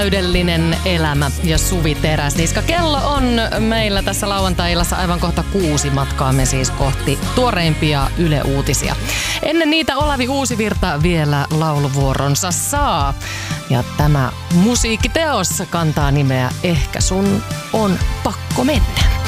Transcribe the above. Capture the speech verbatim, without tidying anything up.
Täydellinen elämä ja Suvi Teräsniska. Kello on meillä tässä lauantai-illassa aivan kohta kuusi. Matkaamme siis kohti tuoreimpia Yle Uutisia. Ennen niitä Olavi Uusivirta vielä lauluvuoronsa saa. Ja tämä musiikkiteos kantaa nimeä Ehkä sun on pakko mennä.